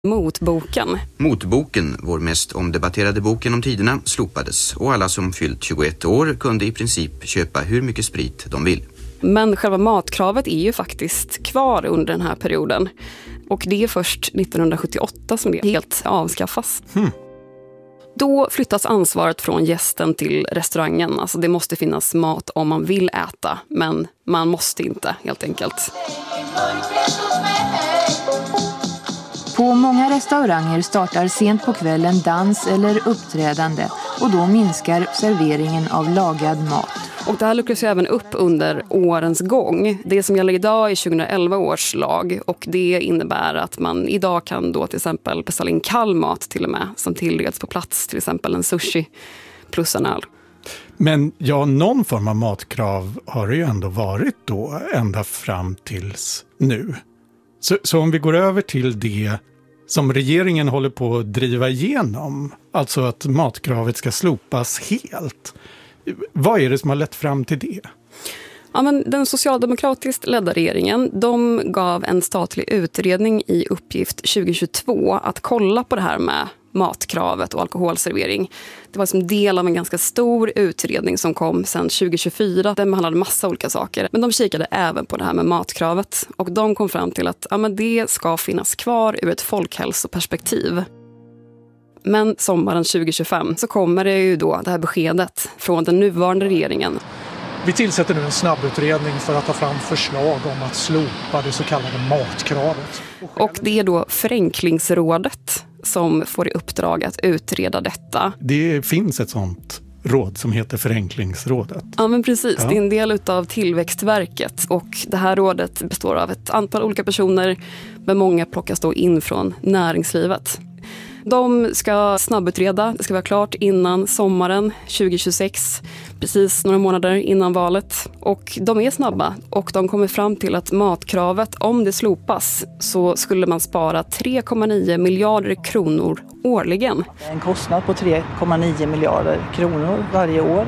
Motboken. Motboken, vår mest omdebatterade bok genom tiderna, slopades och alla som fyllt 21 år kunde i princip köpa hur mycket sprit de vill. Men själva matkravet är ju faktiskt kvar under den här perioden. Och det är först 1978 som det helt avskaffas. Då flyttas ansvaret från gästen till restaurangen. Alltså det måste finnas mat om man vill äta, men man måste inte helt enkelt. På många restauranger startar sent på kvällen dans eller uppträdande och då minskar serveringen av lagad mat. Och det här luckras ju även upp under årens gång. Det som gäller idag är 2011 års lag och det innebär att man idag kan då till exempel beställa in kall mat till och med som tillreds på plats, till exempel en sushi plus en öl. Men ja, någon form av matkrav har det ju ändå varit då ända fram tills nu. Så om vi går över till det som regeringen håller på att driva igenom, alltså att matkravet ska slopas helt. Vad är det som har lett fram till det? Ja, men den socialdemokratiskt ledda regeringen, de gav en statlig utredning i uppgift 2022 att kolla på det här med matkravet och alkoholservering. Det var som del av en ganska stor utredning som kom sedan 2024. Den behandlade massa olika saker. Men de kikade även på det här med matkravet. Och de kom fram till att men det ska finnas kvar ur ett folkhälsoperspektiv. Men sommaren 2025 så kommer det ju då det här beskedet från den nuvarande regeringen. Vi tillsätter nu en snabbutredning för att ta fram förslag om att slopa det så kallade matkravet. Och det är då Förenklingsrådet som får i uppdrag att utreda detta. Det finns ett sånt råd som heter Förenklingsrådet. Ja, men precis. Ja. Det är en del av Tillväxtverket och det här rådet består av ett antal olika personer, men många plockas då in från näringslivet. De ska snabbutreda, det ska vara klart innan sommaren 2026, precis några månader innan valet. Och de är snabba och de kommer fram till att matkravet, om det slopas, så skulle man spara 3,9 miljarder kronor årligen. En kostnad på 3,9 miljarder kronor varje år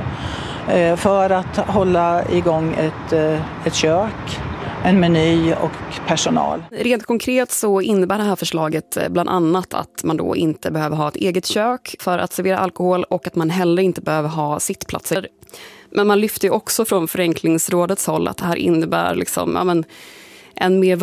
för att hålla igång ett kök, en meny och personal. Rent konkret så innebär det här förslaget bland annat att man då inte behöver ha ett eget kök för att servera alkohol och att man heller inte behöver ha sittplatser. Men man lyfter ju också från Förenklingsrådets håll att det här innebär liksom, en mer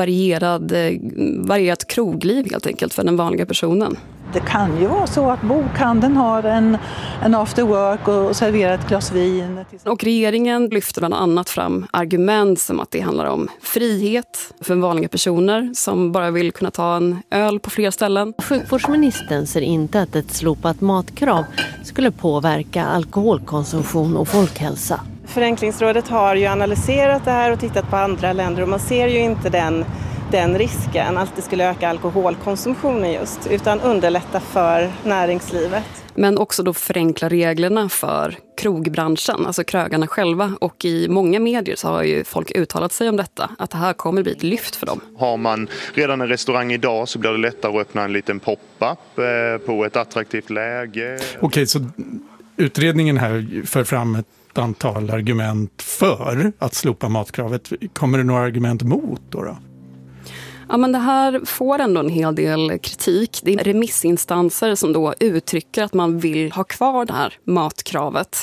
varierat krogliv helt enkelt för den vanliga personen. Det kan ju vara så att bokhandeln har en after work och serverar ett glas vin. Och regeringen lyfter bland annat fram argument som att det handlar om frihet för vanliga personer som bara vill kunna ta en öl på flera ställen. Sjukvårdsministern ser inte att ett slopat matkrav skulle påverka alkoholkonsumtion och folkhälsa. Förenklingsrådet har ju analyserat det här och tittat på andra länder och man ser ju inte den risken att det skulle öka alkoholkonsumtionen just, utan underlätta för näringslivet. Men också då förenkla reglerna för krogbranschen, alltså krögarna själva. Och i många medier så har ju folk uttalat sig om detta, att det här kommer bli ett lyft för dem. Har man redan en restaurang idag så blir det lättare att öppna en liten pop-up på ett attraktivt läge. Okej, så utredningen här för fram ett antal argument för att slopa matkravet. Kommer det några argument mot då? Ja, men det här får ändå en hel del kritik. Det är remissinstanser som då uttrycker att man vill ha kvar det här matkravet.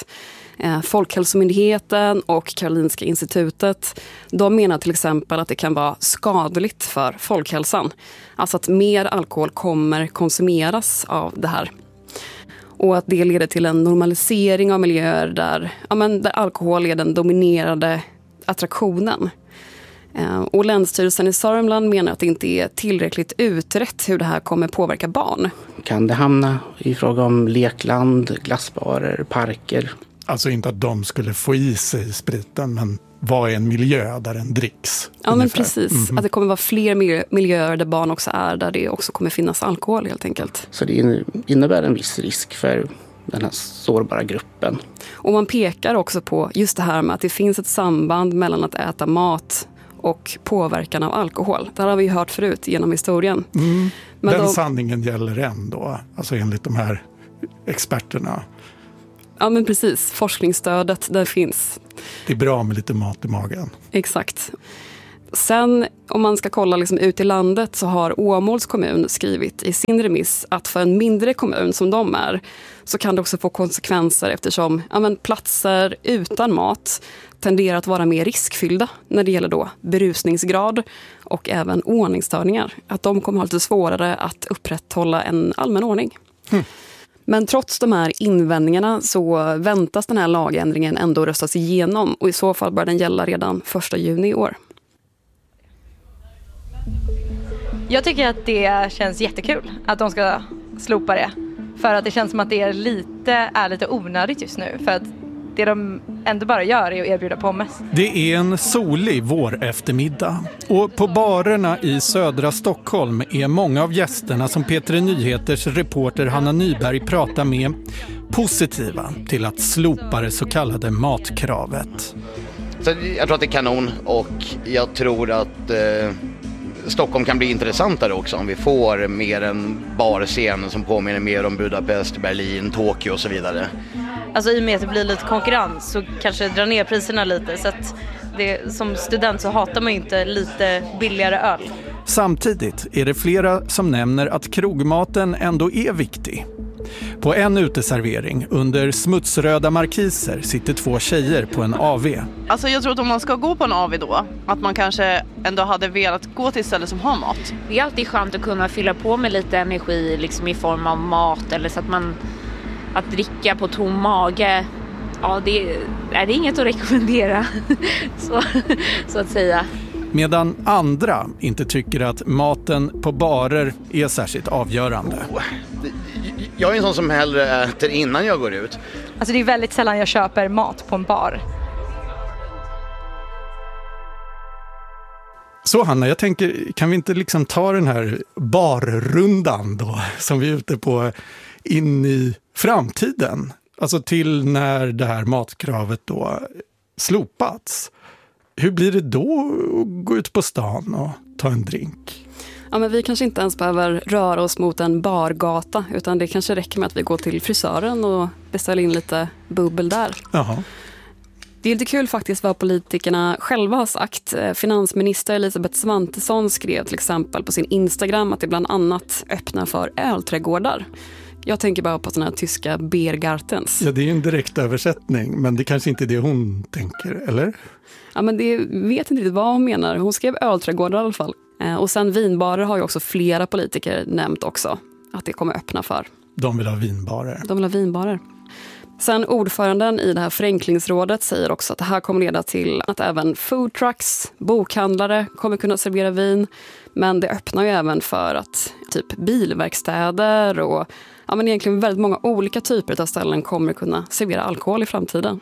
Folkhälsomyndigheten och Karolinska institutet, de menar till exempel att det kan vara skadligt för folkhälsan. Alltså att mer alkohol kommer konsumeras av det här. Och att det leder till en normalisering av miljöer där alkohol är den dominerade attraktionen. Och Länsstyrelsen i Sörmland menar att det inte är tillräckligt utrett hur det här kommer påverka barn. Kan det hamna i fråga om lekland, glassbarer, parker? Alltså inte att de skulle få i sig spriten, men vad är en miljö där den dricks? Ja, men precis. Mm-hmm. Att det kommer vara fler miljöer där barn också är, där det också kommer finnas alkohol helt enkelt. Så det innebär en viss risk för den här sårbara gruppen. Och man pekar också på just det här med att det finns ett samband mellan att äta mat och påverkan av alkohol. Det har vi ju hört förut genom historien. Mm. Men sanningen gäller ändå, alltså enligt de här experterna. Ja, men precis. Forskningsstödet, där finns. Det är bra med lite mat i magen. Exakt. Sen om man ska kolla liksom ut i landet så har Åmåls kommun skrivit i sin remiss att för en mindre kommun som de är så kan det också få konsekvenser eftersom platser utan mat tenderar att vara mer riskfyllda när det gäller då berusningsgrad och även ordningsstörningar. Att de kommer ha lite svårare att upprätthålla en allmän ordning. Men trots de här invändningarna så väntas den här lagändringen ändå röstas igenom och i så fall bör den gälla redan 1 juni i år. Jag tycker att det känns jättekul att de ska slopa det. För att det känns som att det är lite onödigt just nu. För att det de ändå bara gör är att erbjuda pommes. Det är en solig vår eftermiddag. Och på barerna i södra Stockholm är många av gästerna som P3 Nyheters reporter Hanna Nyberg pratar med positiva till att slopa det så kallade matkravet. Så jag tror att det är kanon och jag tror att Stockholm kan bli intressantare också om vi får mer en barscen som påminner mer om Budapest, Berlin, Tokyo och så vidare. Alltså i och med att det blir lite konkurrens så kanske dra ner priserna lite så att som student så hatar man ju inte lite billigare öl. Samtidigt är det flera som nämner att krogmaten ändå är viktig. På en uteservering under smutsröda markiser sitter 2 tjejer på en AV. Alltså jag tror att om man ska gå på en AV då, att man kanske ändå hade velat gå till ställen som har mat. Det är alltid skönt att kunna fylla på med lite energi liksom i form av mat eller så att dricka på tom mage. Ja, det är inget att rekommendera så att säga. Medan andra inte tycker att maten på barer är särskilt avgörande. Jag är en sån som hellre äter innan jag går ut. Alltså det är väldigt sällan jag köper mat på en bar. Så Hanna, jag tänker, kan vi inte liksom ta den här barrundan då som vi är ute på in i framtiden? Alltså till när det här matkravet då slopats. Hur blir det då att gå ut på stan och ta en drink? Ja, men vi kanske inte ens behöver röra oss mot en bargata utan det kanske räcker med att vi går till frisören och beställer in lite bubbel där. Jaha. Det är lite kul faktiskt vad politikerna själva har sagt. Finansminister Elisabeth Svantesson skrev till exempel på sin Instagram att det bland annat öppnar för ölträdgårdar. Jag tänker bara på sådana här tyska Biergartens. Ja, det är en direkt översättning, men det kanske inte är det hon tänker, eller? Ja, men det vet inte riktigt vad hon menar. Hon skrev ölträdgårdar i alla fall. Och sen vinbarer har ju också flera politiker nämnt också att det kommer öppna för. De vill ha vinbarer. De vill ha vinbarer. Sen ordföranden i det här förenklingsrådet säger också att det här kommer leda till att även foodtrucks, bokhandlare kommer kunna servera vin. Men det öppnar ju även för att typ bilverkstäder och men egentligen väldigt många olika typer av ställen kommer kunna servera alkohol i framtiden.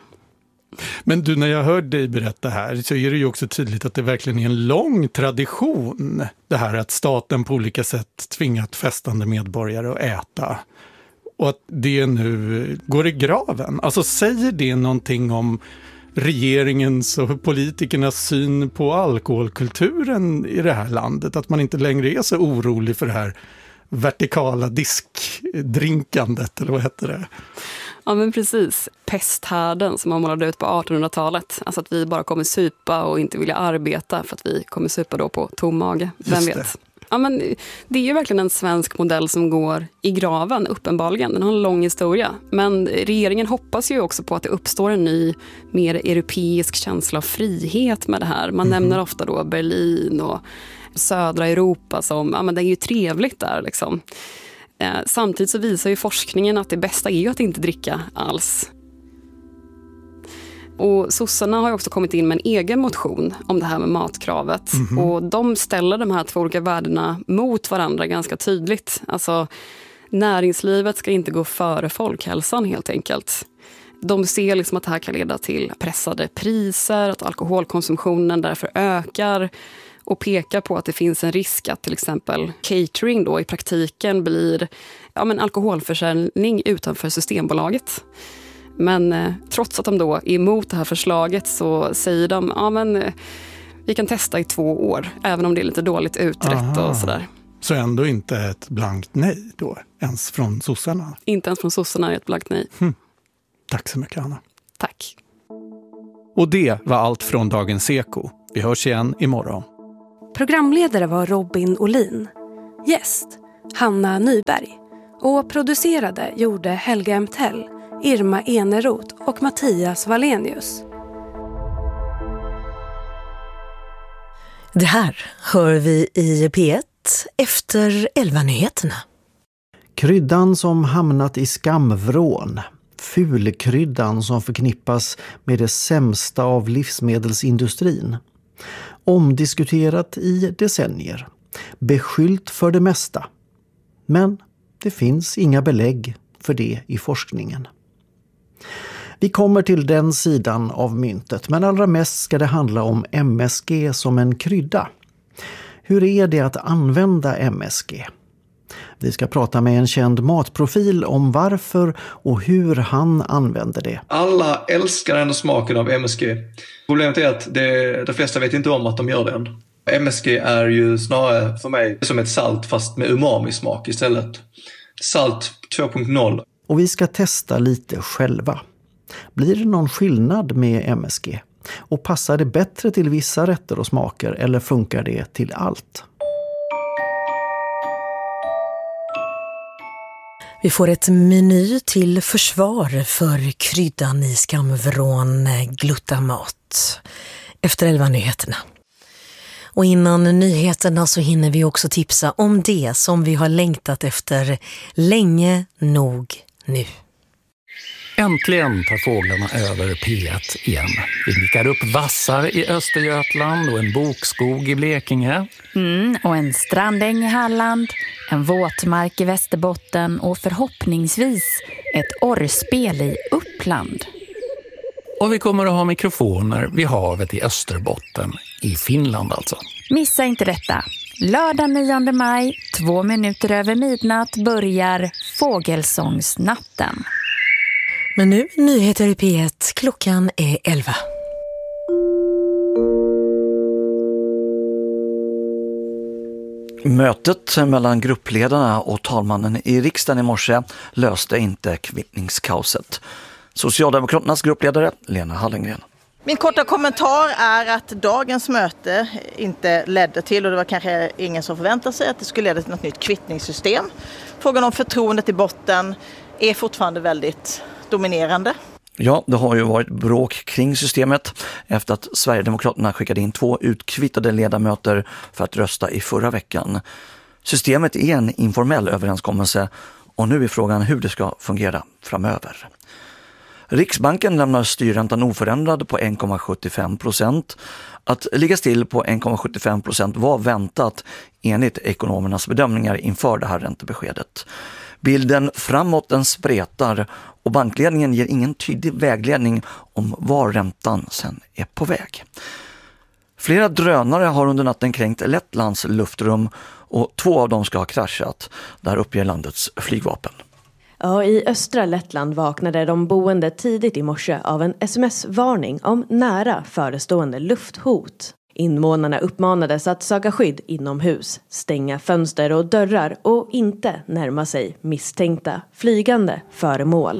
Men du, när jag hör dig berätta här så är det ju också tydligt att det verkligen är en lång tradition. Det här att staten på olika sätt tvingat festande medborgare att äta. Och att det nu går i graven. Alltså säger det någonting om regeringens och politikernas syn på alkoholkulturen i det här landet? Att man inte längre är så orolig för det här vertikala diskdrinkandet, eller vad heter det? Ja, men precis. Pesthärden som man målade ut på 1800-talet. Alltså att vi bara kommer supa och inte vilja arbeta för att vi kommer supa då på tom mage. Vem vet? Ja, men det är ju verkligen en svensk modell som går i graven, uppenbarligen. Den har en lång historia. Men regeringen hoppas ju också på att det uppstår en ny, mer europeisk känsla av frihet med det här. Man nämner ofta då Berlin och södra Europa som, men det är ju trevligt där liksom. Samtidigt så visar ju forskningen att det bästa är ju att inte dricka alls. Och sossarna har ju också kommit in med en egen motion om det här med matkravet. Och de ställer de här 2 olika värdena mot varandra ganska tydligt. Alltså näringslivet ska inte gå före folkhälsan helt enkelt. De ser liksom att det här kan leda till pressade priser, att alkoholkonsumtionen därför ökar. Och pekar på att det finns en risk att till exempel catering då i praktiken blir alkoholförsäljning utanför Systembolaget. Men trots att de då är emot det här förslaget så säger de vi kan testa i 2 år, även om det är lite dåligt utrett och sådär. Så ändå inte ett blankt nej då, ens från sossarna? Inte ens från sossarna är ett blankt nej. Tack så mycket, Anna. Tack. Och det var allt från Dagens Eko. Vi hörs igen imorgon. Programledare var Robin Olin. Gäst Hanna Nyberg. Och producerade gjorde Helga Emtell, Irma Eneroth och Mattias Wallenius. Det här hör vi i P1 efter 11-nyheterna. Kryddan som hamnat i skamvrån. Fulkryddan som förknippas med det sämsta av livsmedelsindustrin. Omdiskuterat i decennier. Beskyllt för det mesta. Men det finns inga belägg för det i forskningen. Vi kommer till den sidan av myntet, men allra mest ska det handla om MSG som en krydda. Hur är det att använda MSG? Vi ska prata med en känd matprofil om varför och hur han använder det. Alla älskar den smaken av MSG. Problemet är att de flesta vet inte om att de gör den. MSG är ju snarare för mig som ett salt fast med umami-smak istället. Salt 2.0. Och vi ska testa lite själva. Blir det någon skillnad med MSG? Och passar det bättre till vissa rätter och smaker eller funkar det till allt? Vi får ett meny till försvar för kryddan i skamvrån glutamat efter 11-nyheterna. Och innan nyheterna så hinner vi också tipsa om det som vi har längtat efter länge nog nu. Äntligen tar fåglarna över P1 igen. Vi nickar upp vassar i Östergötland och en bokskog i Blekinge. Och en strandäng i Halland, en våtmark i Västerbotten och förhoppningsvis ett orrspel i Uppland. Och vi kommer att ha mikrofoner vid havet i Österbotten, i Finland alltså. Missa inte detta. Lördag 9 maj, 2 minuter över midnatt börjar Fågelsångsnatten. Men nu nyheter i P1, klockan är 11. Mötet mellan gruppledarna och talmannen i riksdagen i morse löste inte kvittningskaoset. Socialdemokraternas gruppledare Lena Hallengren. Min korta kommentar är att dagens möte inte ledde till, och det var kanske ingen som förväntade sig att det skulle leda till något nytt kvittningssystem. Frågan om förtroendet i botten är fortfarande väldigt dominerande. Ja, det har ju varit bråk kring systemet efter att Sverigedemokraterna skickade in 2 utkvittade ledamöter för att rösta i förra veckan. Systemet är en informell överenskommelse och nu är frågan hur det ska fungera framöver. Riksbanken lämnar styrräntan oförändrad på 1,75%. Att ligga still på 1,75% var väntat enligt ekonomernas bedömningar inför det här räntebeskedet. Bilden framåt den spretar och bankledningen ger ingen tydlig vägledning om var räntan sen är på väg. Flera drönare har under natten kränkt Lettlands luftrum och 2 av dem ska ha kraschat. Där uppger landets flygvapen. Ja, i östra Lettland vaknade de boende tidigt i morse av en sms-varning om nära förestående lufthot. Invånarna uppmanades att söka skydd inomhus, stänga fönster och dörrar och inte närma sig misstänkta flygande föremål.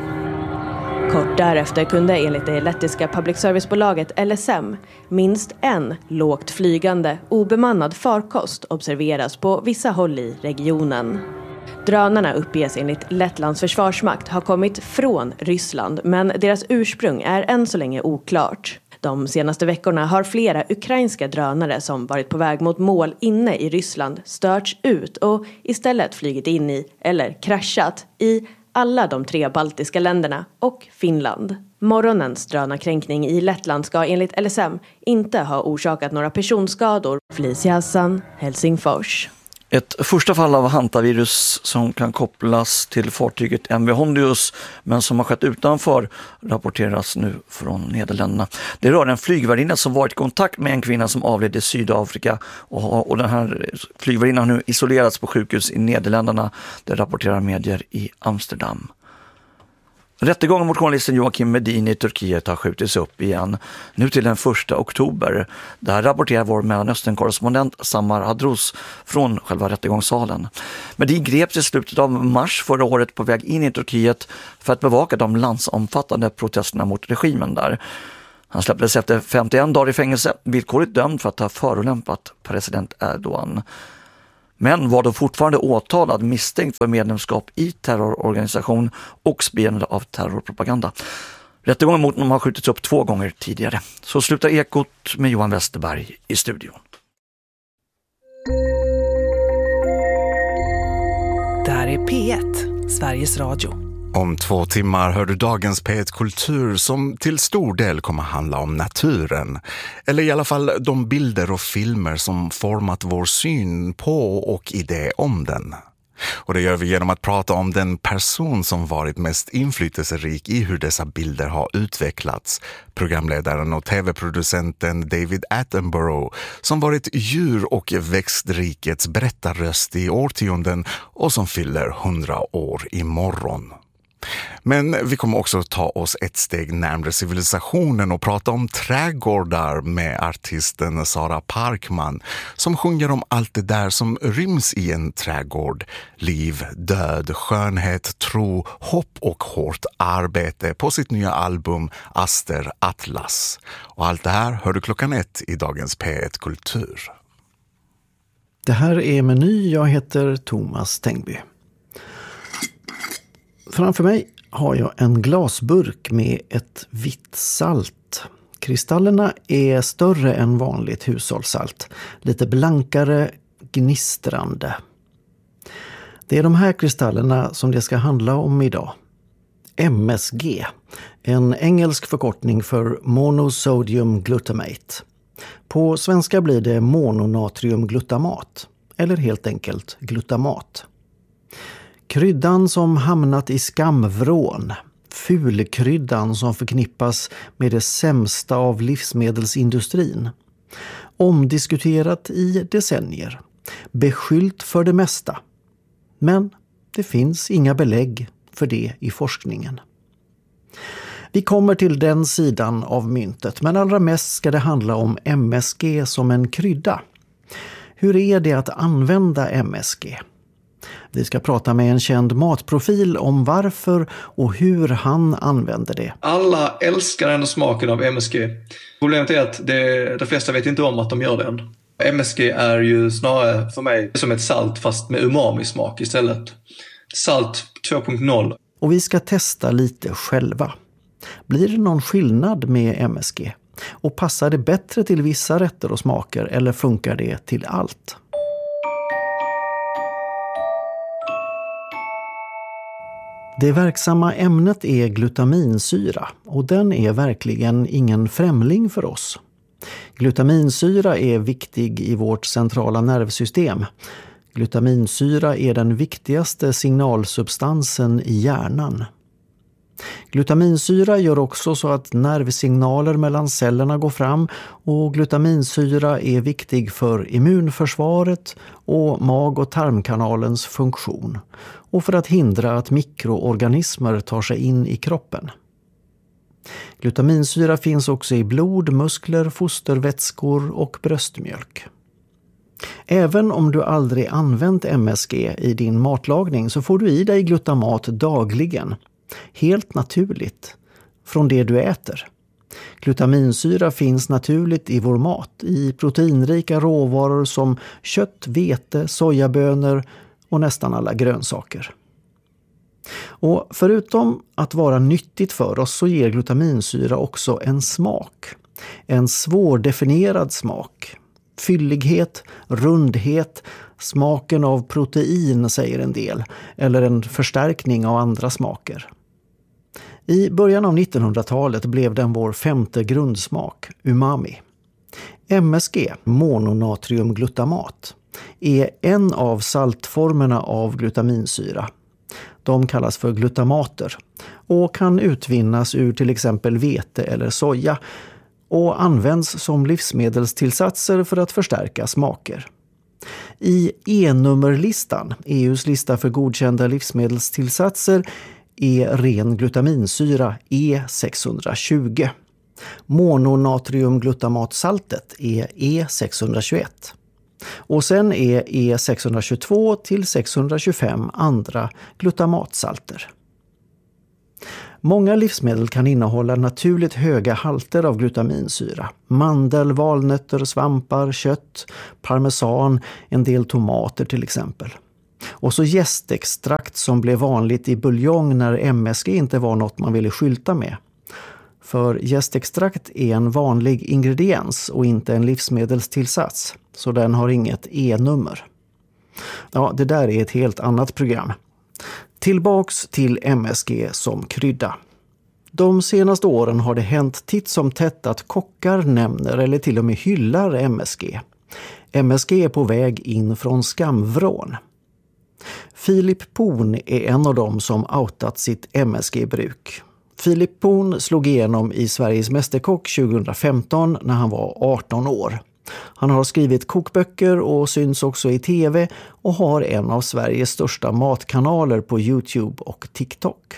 Kort därefter kunde enligt det lettiska public service-bolaget LSM minst en lågt flygande obemannad farkost observeras på vissa håll i regionen. Drönarna uppges enligt Lettlands försvarsmakt ha kommit från Ryssland, men deras ursprung är än så länge oklart. De senaste veckorna har flera ukrainska drönare som varit på väg mot mål inne i Ryssland störts ut och istället flygit in i eller kraschat i alla de 3 baltiska länderna och Finland. Morgonens drönarkränkning i Lettland ska enligt LSM inte ha orsakat några personskador. Felicia Hassan, Helsingfors. Ett första fall av hantavirus som kan kopplas till fartyget MV Hondius men som har skett utanför rapporteras nu från Nederländerna. Det rör en flygvärdinna som varit i kontakt med en kvinna som avled i Sydafrika och den här flygvärdinnan har nu isolerats på sjukhus i Nederländerna. Det rapporterar medier i Amsterdam. Rättegången mot journalisten Joakim Medin i Turkiet har skjutits upp igen, nu till den 1 oktober. Där rapporterar vår Mellanöstern-korrespondent Samar Hadros från själva rättegångssalen. Medin greps i slutet av mars förra året på väg in i Turkiet för att bevaka de landsomfattande protesterna mot regimen där. Han släpptes efter 51 dagar i fängelse, villkorligt dömd för att ha förolämpat president Erdogan. Men var då fortfarande åtalad misstänkt för medlemskap i terrororganisation och spridande av terrorpropaganda. Rättegången mot honom har skjutits upp 2 gånger tidigare. Så slutar Ekot med Johan Westerberg i studion. Där är P1, Sveriges Radio. Om 2 timmar hör du dagens P1 Kultur som till stor del kommer handla om naturen. Eller i alla fall de bilder och filmer som format vår syn på och idé om den. Och det gör vi genom att prata om den person som varit mest inflytelserik i hur dessa bilder har utvecklats. Programledaren och tv-producenten David Attenborough som varit djur- och växtrikets berättarröst i årtionden och som fyller 100 år imorgon. Men vi kommer också ta oss ett steg närmare civilisationen och prata om trädgårdar med artisten Sara Parkman som sjunger om allt det där som ryms i en trädgård. Liv, död, skönhet, tro, hopp och hårt arbete på sitt nya album Aster Atlas. Och allt det här hör du 1:00 i dagens P1 Kultur. Det här är Meny, jag heter Thomas Tengby. Framför mig har jag en glasburk med ett vitt salt. Kristallerna är större än vanligt hushållssalt. Lite blankare, gnistrande. Det är de här kristallerna som det ska handla om idag. MSG, en engelsk förkortning för monosodium glutamate. På svenska blir det mononatriumglutamat, eller helt enkelt glutamat. Kryddan som hamnat i skamvrån, fulkryddan som förknippas med det sämsta av livsmedelsindustrin. Omdiskuterat i decennier, beskyllt för det mesta. Men det finns inga belägg för det i forskningen. Vi kommer till den sidan av myntet, men allra mest ska det handla om MSG som en krydda. Hur är det att använda MSG? Vi ska prata med en känd matprofil om varför och hur han använder det. Alla älskar ändå smaken av MSG. Problemet är att de flesta vet inte om att de gör den. MSG är ju snarare för mig som ett salt fast med umami-smak istället. Salt 2.0. Och vi ska testa lite själva. Blir det någon skillnad med MSG? Och passar det bättre till vissa rätter och smaker eller funkar det till allt? Det verksamma ämnet är glutaminsyra och den är verkligen ingen främling för oss. Glutaminsyra är viktig i vårt centrala nervsystem. Glutaminsyra är den viktigaste signalsubstansen i hjärnan. Glutaminsyra gör också så att nervsignaler mellan cellerna går fram och glutaminsyra är viktig för immunförsvaret och mag- och tarmkanalens funktion och för att hindra att mikroorganismer tar sig in i kroppen. Glutaminsyra finns också i blod, muskler, fostervätskor och bröstmjölk. Även om du aldrig använt MSG i din matlagning så får du i dig glutamat dagligen. Helt naturligt, från det du äter. Glutaminsyra finns naturligt i vår mat, i proteinrika råvaror som kött, vete, sojabönor och nästan alla grönsaker. Och förutom att vara nyttigt för oss så ger glutaminsyra också en smak. En svårdefinierad smak. Fyllighet, rundhet, smaken av protein säger en del, eller en förstärkning av andra smaker. I början av 1900-talet blev den vår 5:e grundsmak, umami. MSG, mononatriumglutamat, är en av saltformerna av glutaminsyra. De kallas för glutamater och kan utvinnas ur till exempel vete eller soja och används som livsmedelstillsatser för att förstärka smaker. I E-nummerlistan, EUs lista för godkända livsmedelstillsatser, är ren glutaminsyra E620. Mononatriumglutamatsaltet är E621. Och sen är E622 till 625 andra glutamatsalter. Många livsmedel kan innehålla naturligt höga halter av glutaminsyra. Mandel, valnötter, svampar, kött, parmesan, en del tomater till exempel. Och så jästextrakt som blev vanligt i buljong när MSG inte var något man ville skylta med. För jästextrakt är en vanlig ingrediens och inte en livsmedelstillsats, så den har inget E-nummer. Ja, det där är ett helt annat program. Tillbaks till MSG som krydda. De senaste åren har det hänt titt som tätt att kockar nämner eller till och med hyllar MSG. MSG är på väg in från skamvrån. Filip Poon är en av dem som outat sitt MSG-bruk. Filip Poon slog igenom i Sveriges mästerkock 2015 när han var 18 år. Han har skrivit kokböcker och syns också i tv och har en av Sveriges största matkanaler på YouTube och TikTok.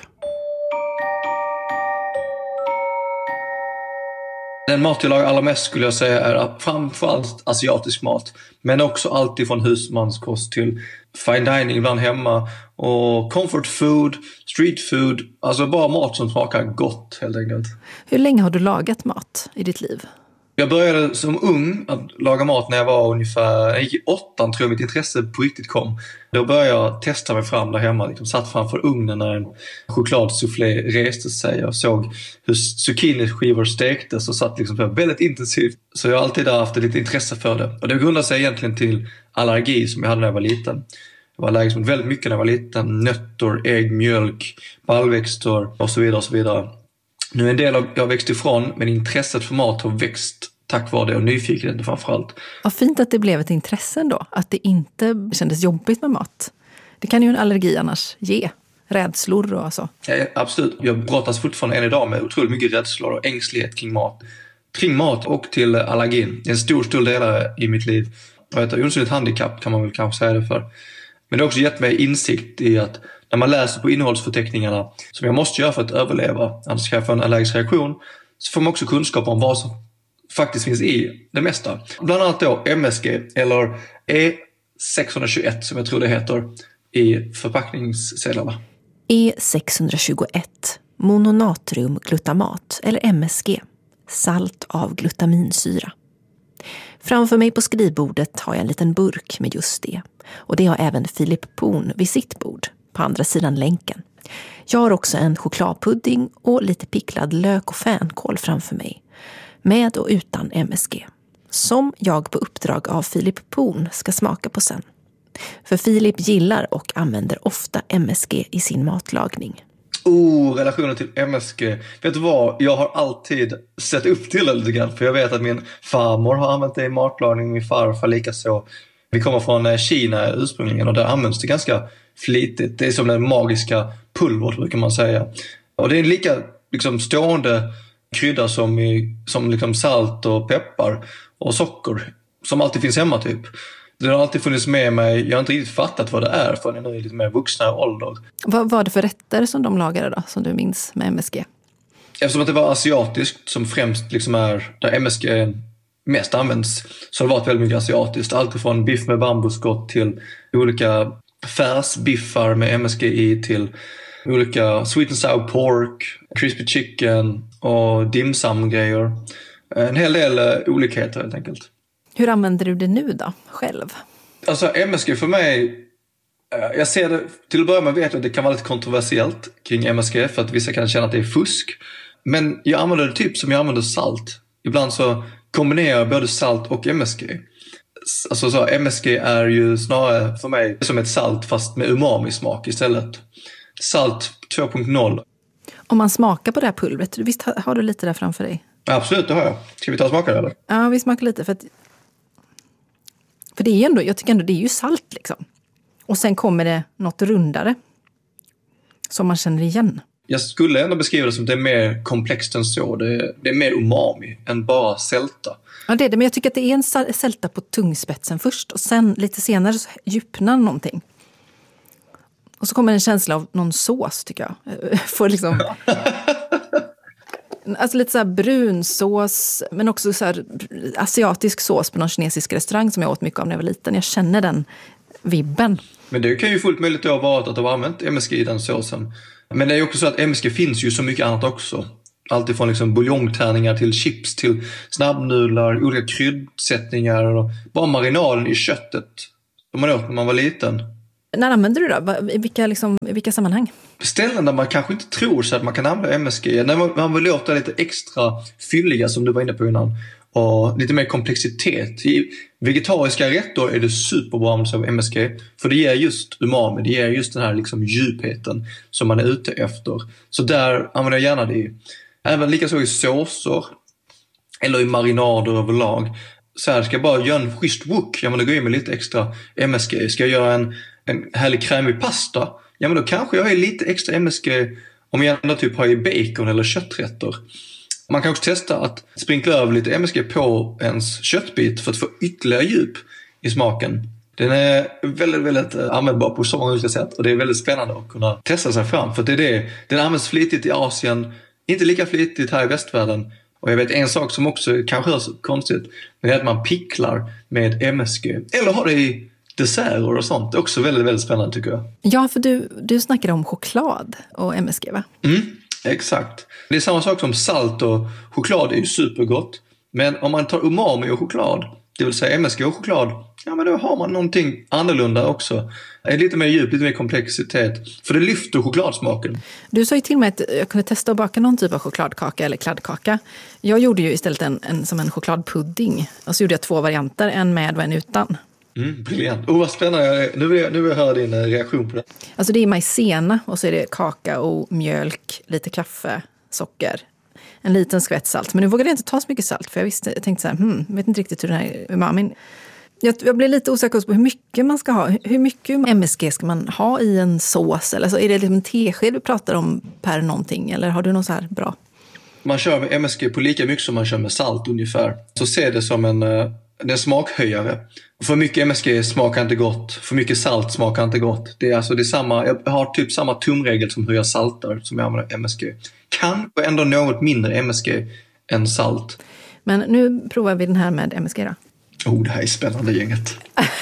Den mat jag lagar allra mest skulle jag säga är framförallt asiatisk mat. Men också alltid från husmanskost till fine dining ibland hemma. Och comfort food, street food. Alltså bara mat som smakar gott helt enkelt. Hur länge har du lagat mat i ditt liv? Jag började som ung att laga mat när jag var ungefär, jag gick i 8, tror jag mitt intresse på riktigt kom. Då började jag testa mig fram där hemma, liksom satt framför ugnen när en chokladsoufflé reste sig och såg hur zucchiniskivor stektes och satt liksom väldigt intensivt. Så jag har alltid haft lite intresse för det. Och det grundar sig egentligen till allergi som jag hade när jag var liten. Jag var allergisk mot väldigt mycket när jag var liten. Nötter, ägg, mjölk, baljväxter och så vidare och så vidare. Nu är en del av jag växt ifrån, men intresset för mat har växt tack vare det och nyfikenheten framförallt. Vad fint att det blev ett intresse ändå, att det inte kändes jobbigt med mat. Det kan ju en allergi annars ge, rädslor och så. Ja, absolut, jag brottas fortfarande än idag med otroligt mycket rädslor och ängslighet kring mat. Kring mat och till allergin. Det är en stor del i mitt liv. Jag vet, ett handikapp kan man väl kanske säga det för. Men det har också gett mig insikt i att när man läser på innehållsförteckningarna, som jag måste göra för att överleva, annars kan jag få en allergisk reaktion, så får man också kunskap om vad som faktiskt finns i det mesta. Bland annat då MSG, eller E621 som jag tror det heter, i förpackningssedlarna. E621, mononatriumglutamat eller MSG, salt av glutaminsyra. Framför mig på skrivbordet har jag en liten burk med just det. Och det har även Filip Poon vid sitt bord, på andra sidan länken. Jag har också en chokladpudding och lite picklad lök och fänkål framför mig. Med och utan MSG. Som jag på uppdrag av Filip Poon ska smaka på sen. För Filip gillar och använder ofta MSG i sin matlagning. Relationen till MSG. Vet du vad? Jag har alltid sett upp till det lite grann. För jag vet att min farmor har använt det i matlagning. Min farfar lika så. Vi kommer från Kina ursprungligen och där används det ganska flitigt. Det är som den magiska pulver brukar man säga. Och det är en lika liksom, stående krydda som liksom salt och peppar och socker. Som alltid finns hemma typ. Det har alltid funnits med mig. Jag har inte riktigt fattat vad det är för nu är lite mer vuxna ålder. Vad var det för rätter som de lagade då, som du minns med MSG? Eftersom att det var asiatiskt som främst liksom är där MSG mest används, så har det varit väldigt mycket asiatiskt. Allt från biff med bambuskott till olika färsbiffar med MSG i till olika sweet and sour pork, crispy chicken och dim sum-grejer. En hel del olikheter helt enkelt. Hur använder du det nu då, själv? Alltså MSG för mig, jag ser det, till att börja med vet jag att det kan vara lite kontroversiellt kring MSG för att vissa kan känna att det är fusk. Men jag använder det typ som jag använder salt. Ibland så kombinerar jag både salt och MSG. Alltså så MSG är ju snarare för mig som ett salt fast med umami-smak istället. Salt 2.0. Om man smakar på det här pulvret, visst har du lite där framför dig? Absolut, det har jag. Ska vi ta och smaka det eller? Ja, vi smakar lite för det är ju ändå, jag tycker ändå det är ju salt liksom. Och sen kommer det något rundare som man känner igen. Jag skulle ändå beskriva det som att det är mer komplext än så. Det är mer umami än bara sälta. Ja, det är det. Men jag tycker att det är en sälta på tungspetsen först. Och sen lite senare så djupnar någonting. Och så kommer en känsla av någon sås, tycker jag. Får liksom... Alltså lite så här brunsås, men också så här asiatisk sås på någon kinesisk restaurang som jag åt mycket av när jag var liten. Jag känner den vibben. Men det kan ju fullt möjligt då vara att de har använt MSG i den såsen. Men det är ju också så att MSG finns ju så mycket annat också. Allt ifrån liksom buljongtärningar till chips till snabbnudlar, olika kryddsättningar och bara marinaden i köttet som man åt när man var liten. När använder du då? I vilka sammanhang? Ställen där man kanske inte tror sig att man kan använda MSG. När man vill låta lite extra fylliga som du var inne på innan. Och lite mer komplexitet. I vegetariska rätter är det superbra med sig av MSG. För det ger just umami, det ger just den här liksom djupheten som man är ute efter. Så där använder jag gärna det. Även likaså i såser eller i marinader överlag. Så här, ska jag bara göra en schysst wok, ja men då går jag in med lite extra MSG. Ska jag göra en härlig krämig pasta, ja men då kanske jag har lite extra MSG om jag ändå typ har i bacon eller kötträtter. Man kan också testa att sprinkla över lite MSG på ens köttbit för att få ytterligare djup i smaken. Den är väldigt, väldigt användbar på så många olika sätt och det är väldigt spännande att kunna testa sig fram. För att den används flitigt i Asien, inte lika flitigt här i västvärlden. Och jag vet en sak som också kanske hörs konstigt, men det är att man picklar med MSG. Eller har det i desserter och sånt. Det är också väldigt, väldigt spännande tycker jag. Ja, för du snackade om choklad och MSG, va? Exakt. Det är samma sak som salt och choklad är ju supergott. Men om man tar umami och choklad, det vill säga MSG och choklad, ja men då har man någonting annorlunda också. Lite mer djup, lite mer komplexitet. För det lyfter chokladsmaken. Du sa ju till mig att jag kunde testa att baka någon typ av chokladkaka eller kladdkaka. Jag gjorde ju istället som en chokladpudding. Och så gjorde jag 2 varianter, en med och en utan. Brilliant. Vad spännande. Nu vill jag höra din reaktion på det. Alltså det är majsena och så är det kakao, mjölk, lite kaffe, socker. En liten skvätt salt. Men nu vågade jag inte ta så mycket salt för jag tänkte så här, vet inte riktigt hur den här umamin. Jag blir lite osäker på hur mycket man ska ha. Hur mycket MSG ska man ha i en sås? Eller så är det liksom en tesked vi pratar om per någonting? Eller har du något så här bra? Man kör med MSG på lika mycket som man kör med salt ungefär. Så ser det som en smakhöjare. För mycket MSG smakar inte gott. För mycket salt smakar inte gott. Det är samma, jag har typ samma tumregel som hur jag saltar som jag använder MSG. Kanske ändå något mindre MSG än salt. Men nu provar vi den här med MSG då. Det här är spännande gänget.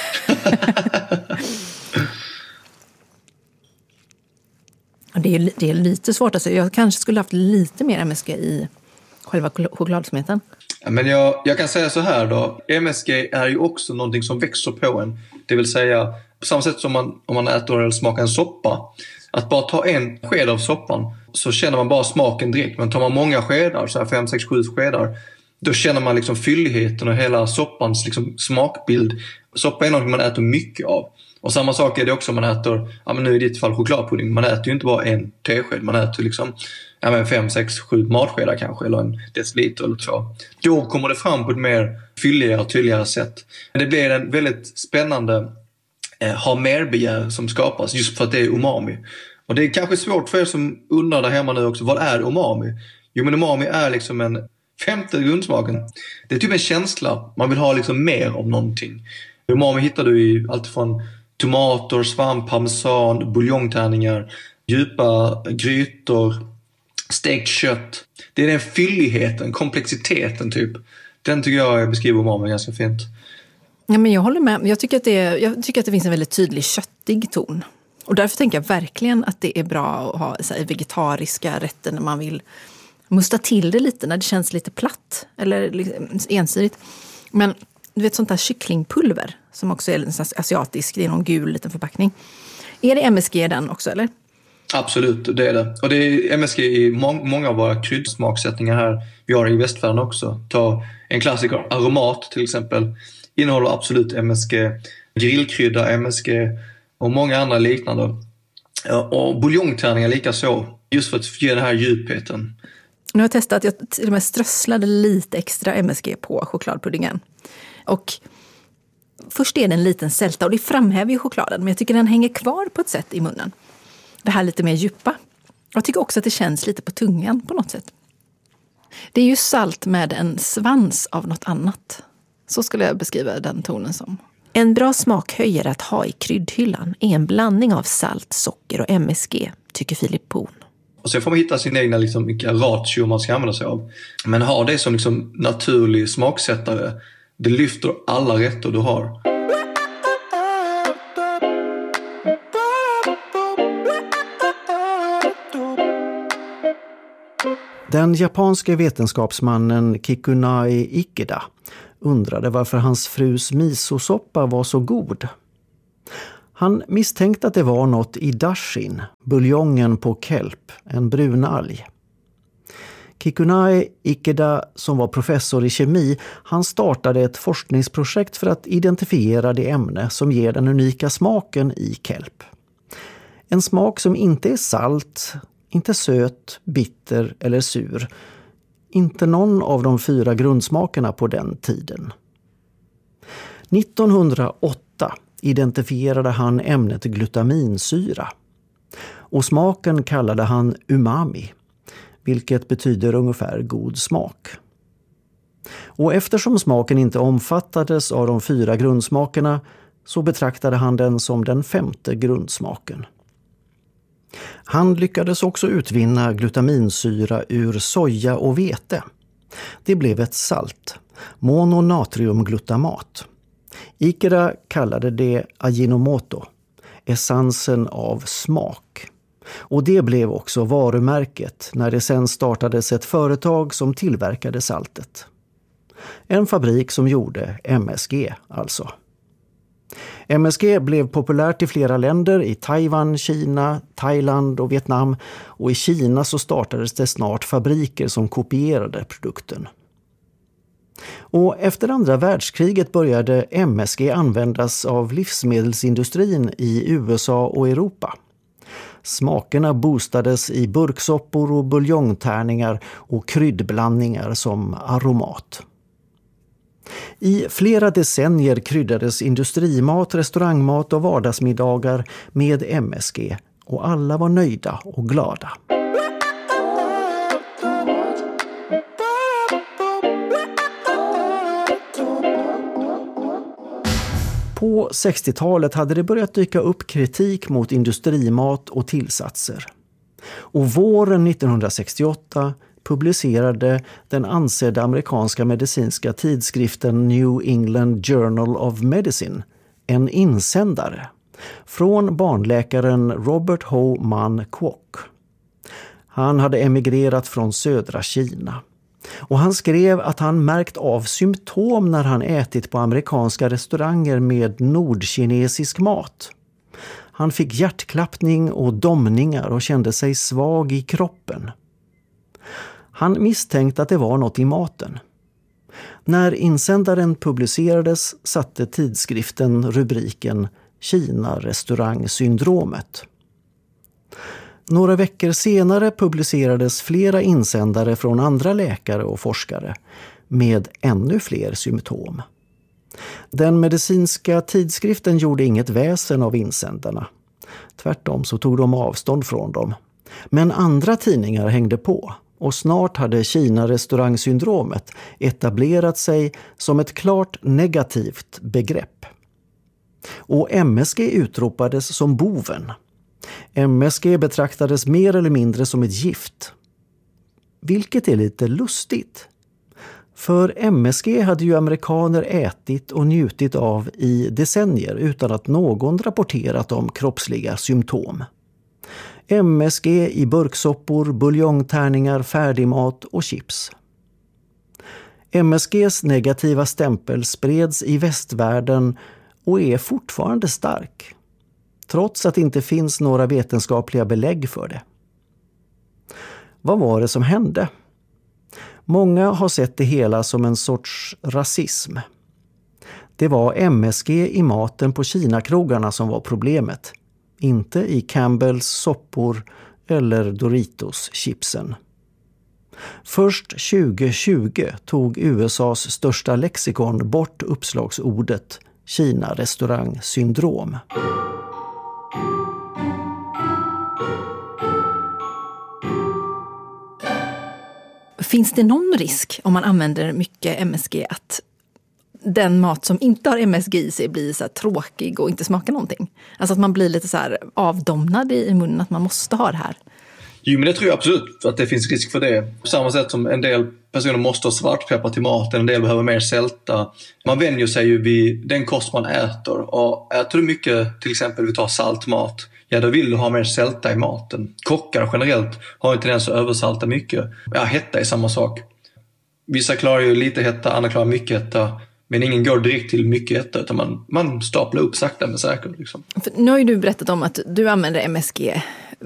Det är lite svårt att säga. Jag kanske skulle haft lite mer MSG i själva chokladsmeten. Men jag kan säga så här då. MSG är ju också någonting som växer på en. Det vill säga, på samma sätt som om man äter eller smakar en soppa. Att bara ta en sked av soppan så känner man bara smaken direkt. Men tar man många skedar, så här 5, 6, 7 skedar, då känner man liksom fylligheten och hela soppans liksom smakbild. Soppa är något man äter mycket av. Och samma sak är det också om man äter, men nu i ditt fall chokladpudding. Man äter ju inte bara en tesked, man äter liksom 5, 6, 7 matskedar kanske, eller en deciliter eller 2. Då kommer det fram på ett mer fylligare och tydligare sätt. Men det blir en väldigt spännande ha mer begär som skapas just för att det är umami. Och det är kanske svårt för er som undrar där hemma nu också, vad är umami? Jo, men umami är liksom en femte grundsmaken. Det är typ en känsla, man vill ha liksom mer av någonting. Umami hittar du i allt från tomater, svamp, parmesan, buljongtärningar, djupa grytor, stekt kött. Det är den fylligheten, komplexiteten typ. Den tycker jag beskriver umami ganska fint. Ja, men jag håller med. Jag tycker att det finns en väldigt tydlig köttig ton. Och därför tänker jag verkligen att det är bra att ha så här, vegetariska rätter när man vill musta till det lite, när det känns lite platt eller liksom ensidigt. Men du vet sånt där kycklingpulver som också är en asiatisk, det är någon gul liten förpackning. Är det MSG i den också eller? Absolut, det är det. Och det är MSG i många av våra kryddsmaksättningar här. Vi har det i västvärlden också. Ta en klassiker, aromat till exempel. Innehåller absolut MSG. Grillkrydda MSG och många andra liknande. Och buljongtärningar lika så. Just för att ge den här djupheten. Nu har jag testat, jag till och med strösslade lite extra MSG på chokladpuddingen. Och först är det en liten sälta och det framhäver ju chokladen. Men jag tycker den hänger kvar på ett sätt i munnen. Det här lite mer djupa. Jag tycker också att det känns lite på tungan på något sätt. Det är ju salt med en svans av något annat. Så skulle jag beskriva den tonen som. En bra smakhöjare att ha i kryddhyllan är en blandning av salt, socker och MSG, tycker Philip Poon. Och så får man hitta sin egna liksom, vilka ratio man ska använda sig av. Men ha det som liksom, naturlig smaksättare. Det lyfter alla rätter du har. Den japanske vetenskapsmannen Kikunae Ikeda undrade varför hans frus misosoppa var så god. Han misstänkte att det var något i dashin, buljongen på kelp, en brun alg. Kikunae Ikeda, som var professor i kemi, han startade ett forskningsprojekt för att identifiera det ämne som ger den unika smaken i kelp. En smak som inte är salt, inte söt, bitter eller sur. Inte någon av de 4 grundsmakerna på den tiden. 1908 identifierade han ämnet glutaminsyra. Och smaken kallade han umami, vilket betyder ungefär god smak. Och eftersom smaken inte omfattades av de 4 grundsmakerna så betraktade han den som den 5:e grundsmaken. Han lyckades också utvinna glutaminsyra ur soja och vete. Det blev ett salt, mononatriumglutamat. Ikeda kallade det Ajinomoto, essensen av smak. Och det blev också varumärket när det sen startades ett företag som tillverkade saltet. En fabrik som gjorde MSG alltså. MSG blev populärt i flera länder, i Taiwan, Kina, Thailand och Vietnam, och i Kina så startades det snart fabriker som kopierade produkten. Och efter andra världskriget började MSG användas av livsmedelsindustrin i USA och Europa. Smakerna boostades i burksoppor och buljongtärningar och kryddblandningar som aromat. I flera decennier kryddades industrimat, restaurangmat och vardagsmiddagar med MSG och alla var nöjda och glada. På 60-talet hade det börjat dyka upp kritik mot industrimat och tillsatser. Och våren 1968 publicerade den ansedda amerikanska medicinska tidskriften New England Journal of Medicine en insändare från barnläkaren Robert Ho Man Kwok. Han hade emigrerat från södra Kina. Och han skrev att han märkt av symptom när han ätit på amerikanska restauranger med nordkinesisk mat. Han fick hjärtklappning och domningar och kände sig svag i kroppen. Han misstänkte att det var något i maten. När insändaren publicerades satte tidskriften rubriken Kina-restaurangsyndromet. Några veckor senare publicerades flera insändare från andra läkare och forskare med ännu fler symptom. Den medicinska tidskriften gjorde inget väsen av insändarna. Tvärtom så tog de avstånd från dem. Men andra tidningar hängde på och snart hade Kina-restaurangsyndromet etablerat sig som ett klart negativt begrepp. Och MSG utropades som boven. MSG betraktades mer eller mindre som ett gift. Vilket är lite lustigt. För MSG hade ju amerikaner ätit och njutit av i decennier utan att någon rapporterat om kroppsliga symptom. MSG i burksoppor, buljongtärningar, färdigmat och chips. MSGs negativa stämpel spreds i västvärlden och är fortfarande stark. Trots att det inte finns några vetenskapliga belägg för det. Vad var det som hände? Många har sett det hela som en sorts rasism. Det var MSG i maten på Kina-krogarna som var problemet. Inte i Campbells soppor eller Doritos-chipsen. Först 2020 tog USAs största lexikon bort uppslagsordet Kina-restaurang-syndrom. Finns det någon risk om man använder mycket MSG att den mat som inte har MSG i sig blir så här tråkig och inte smakar någonting? Alltså att man blir lite så här avdomnad i munnen, att man måste ha det här. Jo, men det tror jag absolut att det finns risk för det. På samma sätt som en del personer måste ha svartpeppar till maten, en del behöver mer sälta. Man vänjer sig ju vid den kost man äter. Och äter du mycket, till exempel vi tar saltmat, ja då vill du ha mer sälta i maten. Kockar generellt har en tendens att översalta mycket. Ja, hetta är samma sak. Vissa klarar ju lite hetta, andra klarar mycket hetta. Men ingen går direkt till mycket hetta, utan man staplar upp sakta men säkert. Liksom. För nu har ju du berättat om att du använder MSG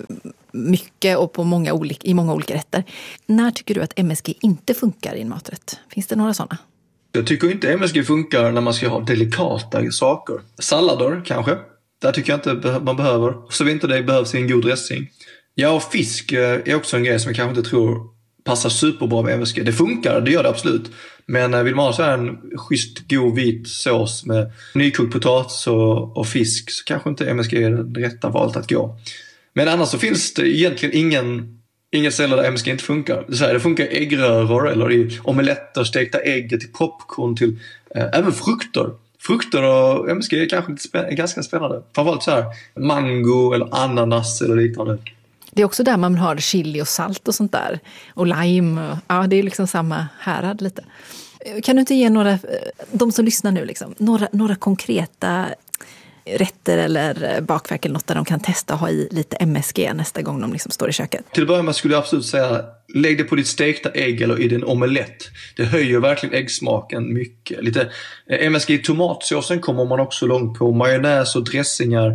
mycket och i många olika rätter. När tycker du att MSG inte funkar i en maträtt? Finns det några sådana? Jag tycker inte MSG funkar när man ska ha delikata saker. Sallader kanske. Där tycker jag inte man behöver. Så inte det behövs i en god dressing. Ja, och fisk är också en grej som jag kanske inte tror passar superbra med MSG. Det funkar, det gör det absolut. Men vill man ha så här en schysst, god, vit sås med nykokt potatis och fisk, så kanske inte MSG är det rätta valet att gå. Men annars så finns det egentligen inga ställen där MSG inte funkar. Det funkar i äggröror eller i omeletter, stekta ägg, till popcorn, till även frukter. Frukter och MSG är kanske ganska spännande. Framförallt så här mango eller ananas eller liknande. Det är också där man har chili och salt och sånt där. Och lime. Ja, det är liksom samma härad lite. Kan du inte ge de som lyssnar nu, liksom, några konkreta rätter eller bakverk eller något där de kan testa och ha i lite MSG nästa gång de liksom står i köket? Till att börja med skulle jag absolut säga, lägg det på ditt stekta ägg eller i din omelett. Det höjer verkligen äggsmaken mycket. Lite MSG i tomatsåsen kommer man också långt på. Majonnäs och dressingar.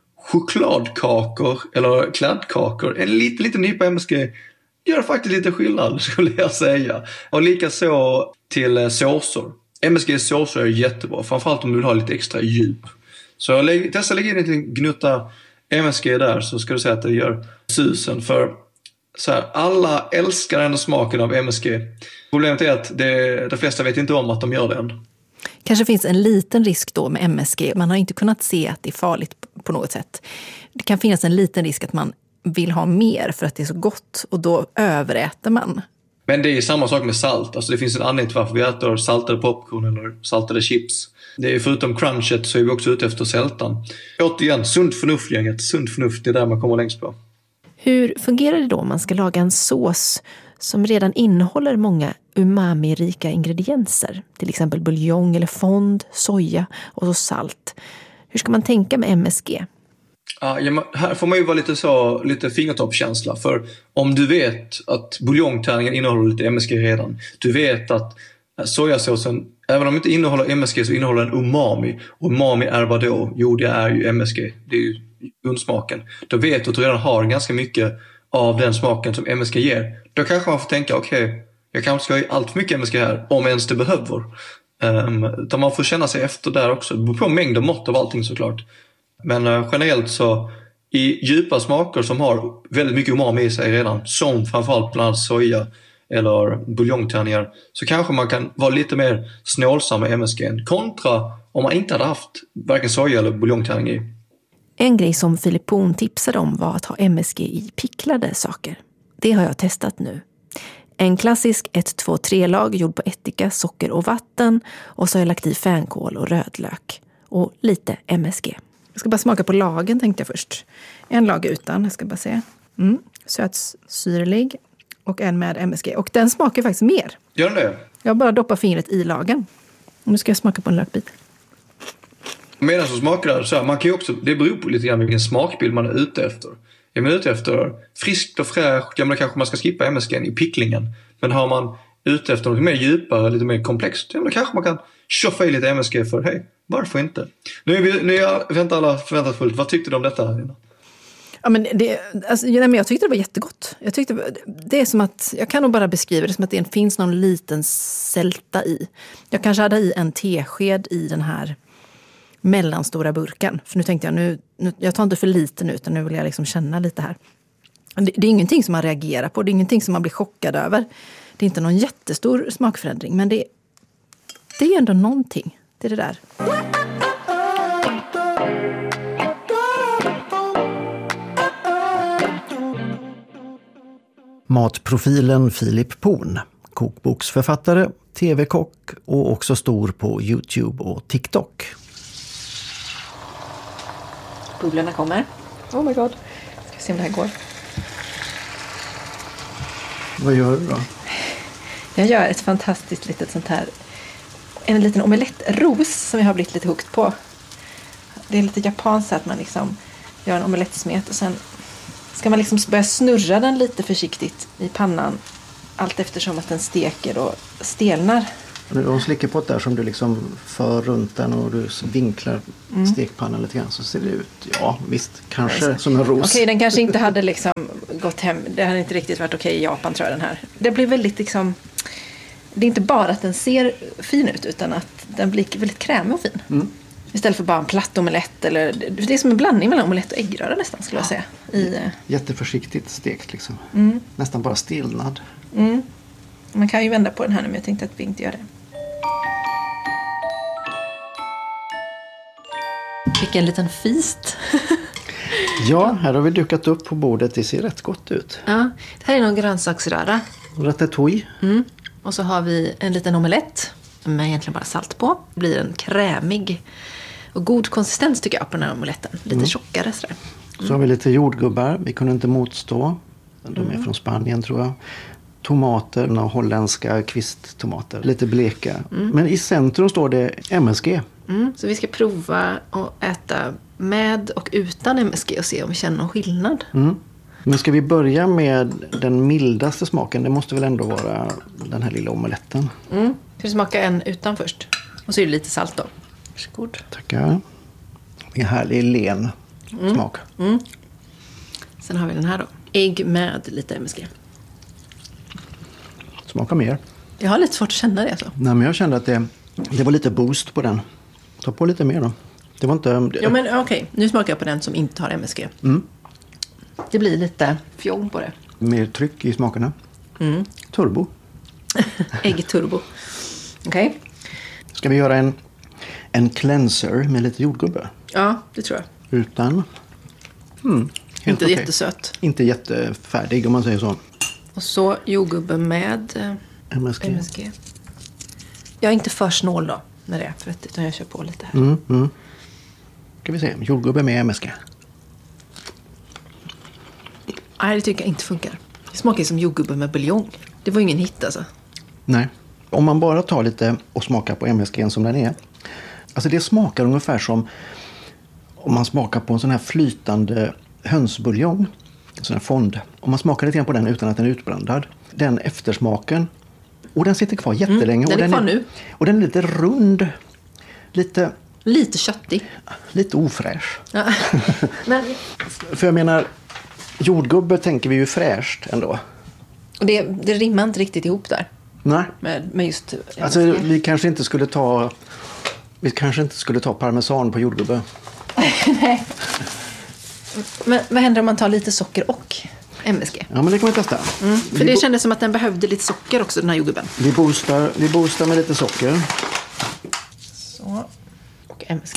Chokladkakor eller kladdkakor. En liten nypa MSG gör faktiskt lite skillnad, skulle jag säga. Och likaså till såser. MSG-såser är jättebra. Framförallt om du vill ha lite extra djup. Så testa lägga in en liten gnutta MSG där, så ska du säga att det gör susen. För så här, alla älskar ändå smaken av MSG. Problemet är att de flesta vet inte om att de gör det än. Kanske finns en liten risk då med MSG. Man har inte kunnat se att det är farligt på något sätt. Det kan finnas en liten risk att man vill ha mer för att det är så gott, och då överäter man. Men det är samma sak med salt. Alltså det finns en anledning till varför vi äter saltade popcorn eller saltade chips. Det är förutom crunchet så är vi också ute efter sältan. Återigen, sunt förnuft-gänget. Sunt förnuft, det är där man kommer längst på. Hur fungerar det då om man ska laga en sås som redan innehåller många umami-rika ingredienser? Till exempel buljong eller fond, soja och så salt. Hur ska man tänka med MSG? Ja, här får man ju vara lite fingertoppskänsla. För om du vet att buljongtärningen innehåller lite MSG redan. Du vet att sojasåsen, även om det inte innehåller MSG, så innehåller den umami. Och umami är vad då? Jo, det är ju MSG. Det är ju grundsmaken. Då vet du att du redan har ganska mycket av den smaken som MSG ger. Då kanske man får tänka, okej, jag kanske ska ha allt för mycket MSG här, om ens det behöver. Utan man får känna sig efter där också. Det beror på mängd och mått av allting såklart. Men generellt så i djupa smaker som har väldigt mycket umami i sig redan, som framförallt bland annat soja eller buljongtärningar, så kanske man kan vara lite mer snålsam med MSG kontra om man inte hade haft varken soja eller buljongtärning i. En grej som Filip Poon tipsade om var att ha MSG i picklade saker. Det har jag testat nu. En klassisk 1-2-3-lag gjord på ättika, socker och vatten, och så har jag lagt i fänkål och rödlök och lite MSG. Jag ska bara smaka på lagen, tänkte jag först. En lag utan, jag ska bara se. Sötsyrlig och en med MSG. Och den smakar faktiskt mer. Gör den det? Jag bara doppar fingret i lagen. Nu ska jag smaka på en lökbit. Medan så smakar det så här, man kan ju också, det beror på lite grann vilken smakbild man är ute efter. Är man ute efter friskt och fräscht, ja men kanske man ska skippa MSG i picklingen. Men har man ute efter något mer djupare, lite mer komplext, ja men kanske man kan tjoffa i lite MSG för, hej, varför inte? Nu väntar alla förväntat fullt. Vad tyckte du om detta, Lina? Ja, men jag tyckte det var jättegott. Jag tyckte det är som att, jag kan nog bara beskriva det som att det finns någon liten sälta i. Jag kanske hade i en tesked i den här mellanstora burken. För nu tänkte jag, jag tar inte för lite nu, utan nu vill jag liksom känna lite här. Det är ingenting som man reagerar på. Det är ingenting som man blir chockad över. Det är inte någon jättestor smakförändring. Men det är ändå någonting. Det är det där. Matprofilen Filip Poon, kokboksförfattare, tv-kock och också stor på YouTube och TikTok. Bubblorna kommer. Oh my god. Ska se om det här går. Vad gör du då? Jag gör ett fantastiskt litet sånt här, en liten omelettros som jag har blivit lite hooked på. Det är lite japanskt att man liksom göra en omelettsmet och sen ska man liksom börja snurra den lite försiktigt i pannan allt eftersom att den steker och stelnar. Du har en slickepott där som du liksom för runt den och du vinklar stekpannan lite grann så ser det ut. Ja, visst, kanske som en ros. Okej, den kanske inte hade liksom gått hem. Det hade inte riktigt varit okej i Japan, tror jag, den här. Det blir väldigt liksom... Det är inte bara att den ser fin ut utan att den blir väldigt krämig och fin. Istället för bara en platt omelett. Eller, det är som en blandning mellan omelett och äggröra nästan, skulle jag säga. Jätteförsiktigt stekt liksom. Nästan bara stelnad. Man kan ju vända på den här nu, men jag tänkte att vi inte gör det. Vilken liten feast. Ja, här har vi dukat upp på bordet. Det ser rätt gott ut. Ja, det här är någon grönsaksröra. Ratatouille. Och så har vi en liten omelett med egentligen bara salt på. Det blir en krämig och god konsistens tycker jag på den här omeletten. Lite tjockare sådär. Så har vi lite jordgubbar. Vi kunde inte motstå. De är från Spanien tror jag. Tomater, några holländska kvisttomater. Lite bleka. Men i centrum står det MSG. Så vi ska prova att äta med och utan MSG och se om vi känner någon skillnad. Men ska vi börja med den mildaste smaken? Det måste väl ändå vara den här lilla omeletten. Ska vi smaka en utan först? Och så är det lite salt då. Varsågod. Tackar. En härlig len smak. Sen har vi den här då. Ägg med lite MSG. Smakar mer. Jag har lite svårt att känna det. Så. Nej, men jag kände att det var lite boost på den. Ta på lite mer då. Det var inte... Ja, men okej. Nu smakar jag på den som inte har MSG. Det blir lite fjong på det. Mer tryck i smakerna. Turbo. Äggturbo. Okej. Ska vi göra en cleanser med lite jordgubbe? Ja, det tror jag. Utan? Inte jättesöt. Inte jättefärdig om man säger så. Och så jordgubbe med MSG. Jag är inte för snål då när det är för att utan jag kör på lite här. Ska vi se, jordgubbe med MSG. Nej, det tycker jag inte funkar. Det smakar som jordgubbe med buljong. Det var ingen hit alltså. Nej, om man bara tar lite och smakar på MSG som den är. Alltså det smakar ungefär som om man smakar på en sån här flytande hönsbuljong. En sån här fond. Om man smakar lite grann på den utan att den är utblandad. Den eftersmaken. Och den sitter kvar jättelänge. Den är kvar nu. Och den är lite rund. Lite köttig. Lite ofräsch. Ja. Men... För jag menar, jordgubbe tänker vi ju fräscht ändå. Och det rimmar inte riktigt ihop där. Nej. Med just... Alltså vi kanske inte skulle ta parmesan på jordgubbe. Nej. Men vad händer om man tar lite socker och MSG? Ja, men det kan vi testa. För det kändes som att den behövde lite socker också, den här jordgubben. Vi boostar med lite socker. Så. Och MSG.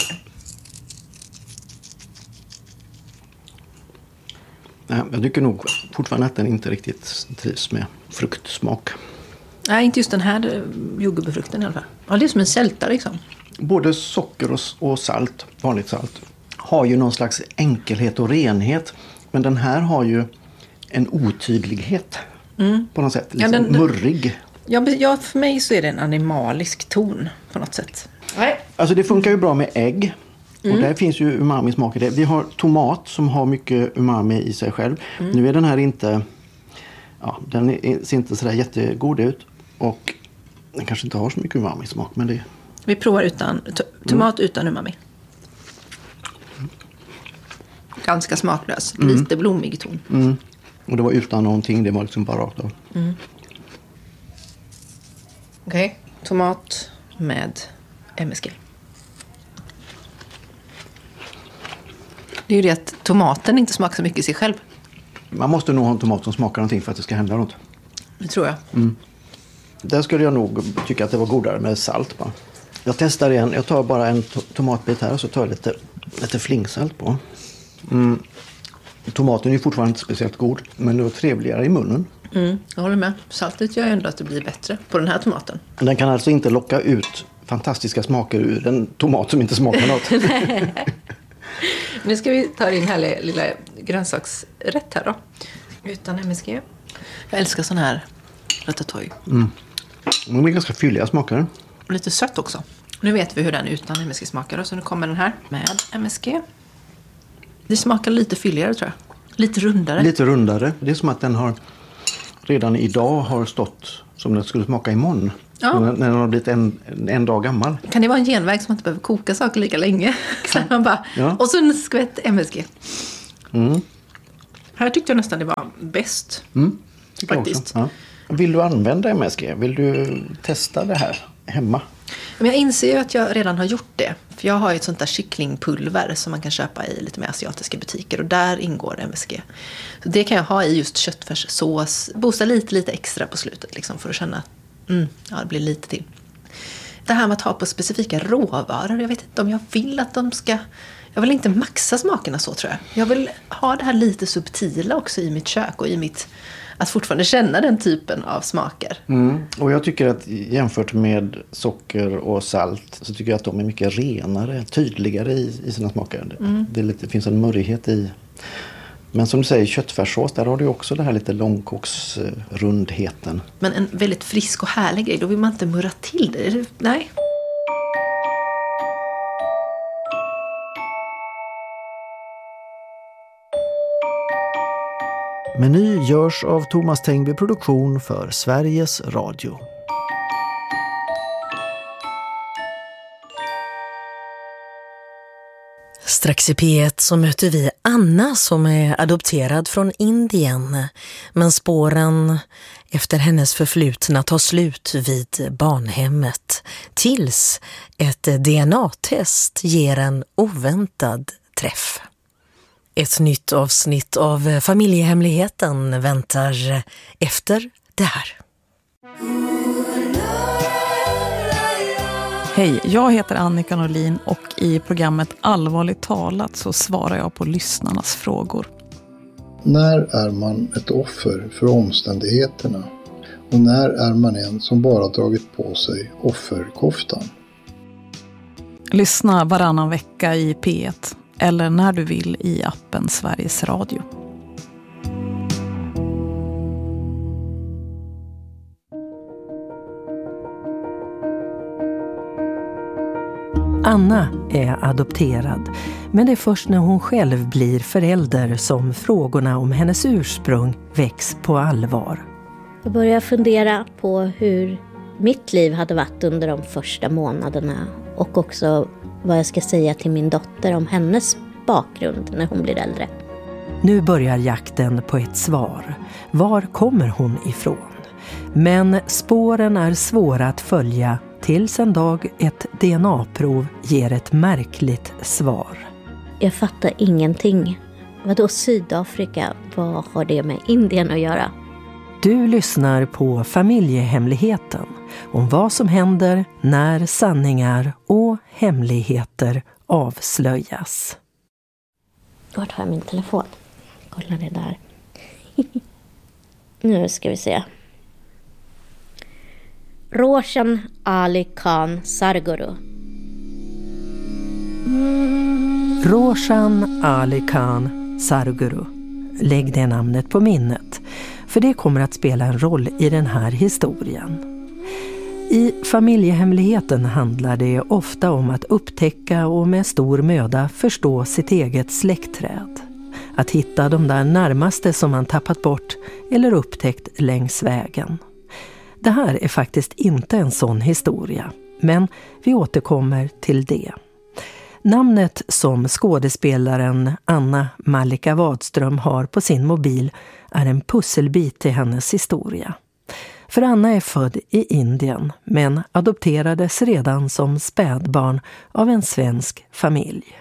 Nej, jag tycker nog fortfarande att den inte riktigt trivs med fruktsmak. Nej, inte just den här jordgubbefrukten i alla fall. Ja, det är som en sälta liksom. Både socker och salt, vanligt salt, har ju någon slags enkelhet och renhet. Men den här har ju en otydlighet på något sätt. Liksom murrig. Ja, för mig så är det en animalisk ton på något sätt. Nej. Alltså det funkar ju bra med ägg. Och där finns ju umami-smak i det. Vi har tomat som har mycket umami i sig själv. Nu är den här inte... Ja, den ser inte sådär jättegod ut. Och den kanske inte har så mycket umami-smak. Men det... Vi provar utan tomat utan umami. Ganska smaklös. Lite blommig ton. Och det var utan någonting. Det var liksom bara rakt av. Okej. Tomat med MSG. Det är ju det att tomaten inte smakar så mycket i sig själv. Man måste nog ha en tomat som smakar någonting för att det ska hända något. Det tror jag. Där skulle jag nog tycka att det var godare med salt på. Jag testar igen. Jag tar bara en tomatbit här och så tar jag lite flingsalt på. Tomaten är ju fortfarande inte speciellt god, men det var trevligare i munnen. Jag håller med. Saltet gör ju ändå att det blir bättre på den här tomaten. Den kan alltså inte locka ut fantastiska smaker ur en tomat som inte smakar något. Nu ska vi ta din här lilla grönsaksrätt här då. Utan MSG. Jag älskar sån här ratatouille. De är ganska fylliga smaker. Och lite sött också. Nu vet vi hur den utan MSG smakar. Så nu kommer den här med MSG. Det smakar lite fylligare tror jag. Lite rundare. Lite rundare. Det är som att den har redan idag har stått som den skulle smaka imorgon. Ja. När den har blivit en dag gammal. Kan det vara en genväg som man inte behöver koka saker lika länge? Så man bara, Ja. Och så en skvätt MSG. Mm. Här tyckte jag nästan det var bäst. Tycker jag faktiskt. också. Ja. Vill du använda MSG? Vill du testa det här hemma? Men jag inser ju att jag redan har gjort det. För jag har ju ett sånt där kycklingpulver som man kan köpa i lite mer asiatiska butiker. Och där ingår MSG. Så det kan jag ha i just köttfärssås. Boosta lite extra på slutet liksom, för att känna att det blir lite till. Det här med att ha på specifika råvaror. Jag vet inte om jag vill att de ska... Jag vill inte maxa smakerna så tror jag. Jag vill ha det här lite subtila också i mitt kök och i mitt... Att fortfarande känna den typen av smaker. Och jag tycker att jämfört med socker och salt så tycker jag att de är mycket renare, tydligare i sina smaker. Det finns en murrighet i. Men som du säger, köttfärssås, där har du också det här lite långkoksrundheten. Men en väldigt frisk och härlig grej, då vill man inte murra till det. Nej. Meny görs av Thomas Tengby Produktion för Sveriges Radio. Strax i P1 så möter vi Anna som är adopterad från Indien. Men spåren efter hennes förflutna tar slut vid barnhemmet. Tills ett DNA-test ger en oväntad träff. Ett nytt avsnitt av Familjehemligheten väntar efter det här. Hej, jag heter Annika Norlin och i programmet Allvarligt talat så svarar jag på lyssnarnas frågor. När är man ett offer för omständigheterna? Och när är man en som bara dragit på sig offerkoftan? Lyssna varannan vecka i P1 eller när du vill i appen Sveriges Radio. Anna är adopterad, men det är först när hon själv blir förälder som frågorna om hennes ursprung väcks på allvar. Jag började fundera på hur mitt liv hade varit under de första månaderna och också vad jag ska säga till min dotter om hennes bakgrund när hon blir äldre. Nu börjar jakten på ett svar. Var kommer hon ifrån? Men spåren är svåra att följa tills en dag ett DNA-prov ger ett märkligt svar. Jag fattar ingenting. Vadå Sydafrika? Vad har det med Indien att göra? Du lyssnar på Familjehemligheten om vad som händer när sanningar och hemligheter avslöjas. Vart har jag min telefon? Kolla det där. Nu ska vi se. Roshan Ali Khan Sarguru. Roshan Ali Khan Sarguru. Lägg det namnet på minnet, för det kommer att spela en roll i den här historien. I Familjehemligheten handlar det ofta om att upptäcka och med stor möda förstå sitt eget släktträd. Att hitta de där närmaste som man tappat bort eller upptäckt längs vägen. Det här är faktiskt inte en sån historia, men vi återkommer till det. Namnet som skådespelaren Anna Mallika Wadström har på sin mobil är en pusselbit till hennes historia. För Anna är född i Indien men adopterades redan som spädbarn av en svensk familj.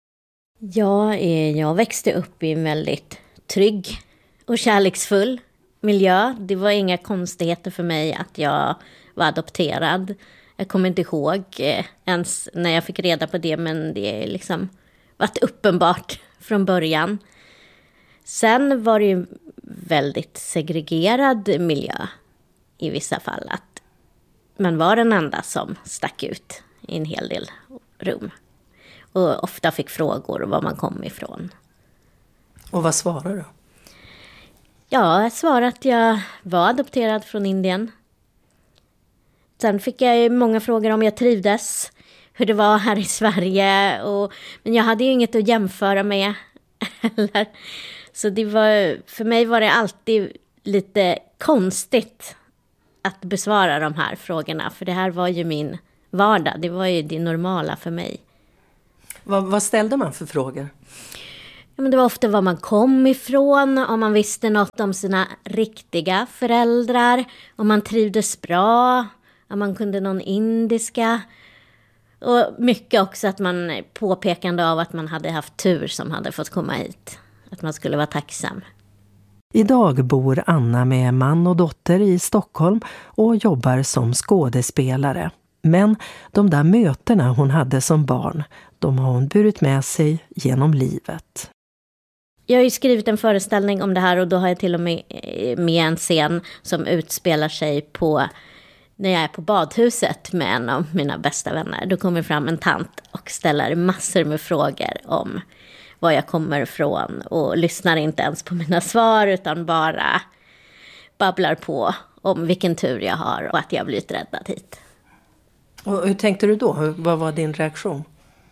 Jag växte upp i en väldigt trygg och kärleksfull miljö. Det var inga konstigheter för mig att jag var adopterad. Jag kommer inte ihåg ens när jag fick reda på det, men det är liksom varit uppenbart från början. Sen var det ju väldigt segregerad miljö i vissa fall. Att man var den enda som stack ut i en hel del rum. Och ofta fick frågor var man kom ifrån. Och vad svarade du? Ja, jag svarade att jag var adopterad från Indien. Sen fick jag många frågor om jag trivdes, hur det var här i Sverige. Men jag hade ju inget att jämföra med. Eller, så för mig var det alltid lite konstigt att besvara de här frågorna. För det här var ju min vardag. Det var ju det normala för mig. Vad ställde man för frågor? Ja, men det var ofta var man kom ifrån, om man visste något om sina riktiga föräldrar, om man trivdes bra, om man kunde någon indiska. Och mycket också att man påpekande av att man hade haft tur som hade fått komma hit. Att man skulle vara tacksam. Idag bor Anna med man och dotter i Stockholm och jobbar som skådespelare. Men de där mötena hon hade som barn, de har hon burit med sig genom livet. Jag har ju skrivit en föreställning om det här och då har jag till och med en scen som utspelar sig när jag är på badhuset med en av mina bästa vänner. Då kommer fram en tant och ställer massor med frågor om var jag kommer ifrån och lyssnar inte ens på mina svar utan bara babblar på om vilken tur jag har och att jag blivit räddad hit. Och hur tänkte du då? Vad var din reaktion?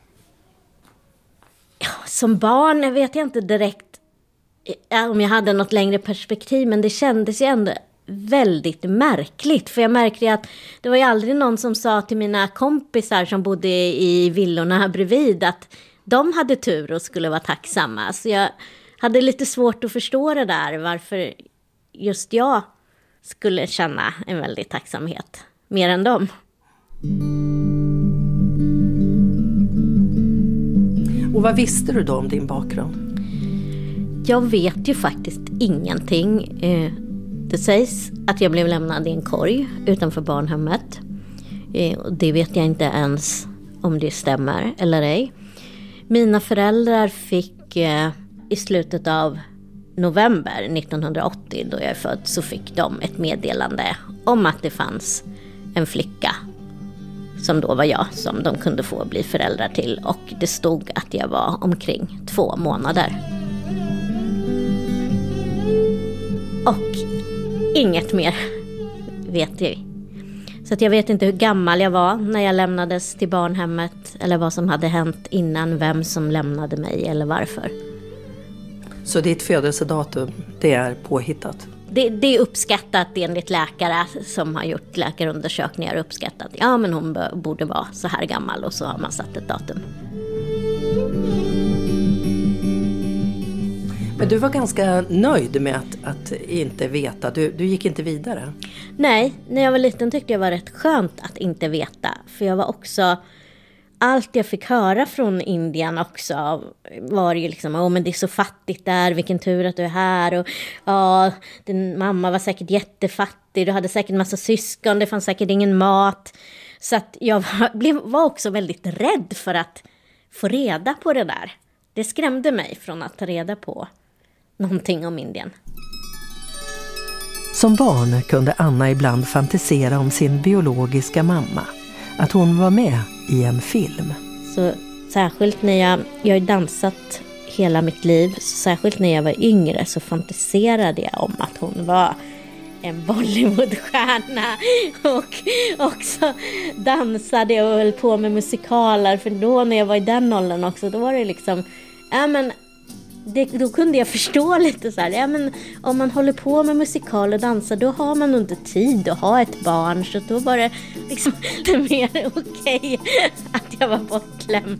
Ja, som barn vet jag inte direkt om jag hade något längre perspektiv, men det kändes ju ändå väldigt märkligt. För jag märkte att det var ju aldrig någon som sa till mina kompisar som bodde i villorna bredvid att de hade tur och skulle vara tacksamma. Så jag hade lite svårt att förstå det där, varför just jag skulle känna en väldig tacksamhet mer än dem. Och vad visste du då om din bakgrund? Jag vet ju faktiskt ingenting. Det sägs att jag blev lämnad i en korg utanför barnhemmet. Det vet jag inte ens om det stämmer eller ej. Mina föräldrar fick i slutet av november 1980, då jag är född, så fick de ett meddelande om att det fanns en flicka som då var jag, som de kunde få bli föräldrar till. Och det stod att jag var omkring 2 månader. Och inget mer vet jag. Så att jag vet inte hur gammal jag var när jag lämnades till barnhemmet. Eller vad som hade hänt innan, vem som lämnade mig eller varför. Så ditt födelsedatum, det är påhittat? Det är uppskattat enligt läkare som har gjort läkarundersökningar, uppskattat. Ja, men hon borde vara så här gammal, och så har man satt ett datum. Men du var ganska nöjd med att inte veta. Du gick inte vidare? Nej, när jag var liten tyckte jag var rätt skönt att inte veta. För jag var också... Allt jag fick höra från Indien också var ju liksom, men det är så fattigt där, vilken tur att du är här. Och din mamma var säkert jättefattig, du hade säkert massa syskon, det fanns säkert ingen mat. Så att jag var också väldigt rädd för att få reda på det där. Det skrämde mig från att ta reda på någonting om Indien. Som barn kunde Anna ibland fantisera om sin biologiska mamma. Att hon var med i en film. Så särskilt när jag har dansat hela mitt liv, så särskilt när jag var yngre så fantiserade jag om att hon var en Bollywoodstjärna och också dansade och höll på med musikaler. För då när jag var i den åldern också, då var det liksom, då kunde jag förstå lite så här, men om man håller på med musikal och dansar, då har man inte tid att ha ett barn. Så då var det liksom lite mer okej att jag var bortklämd.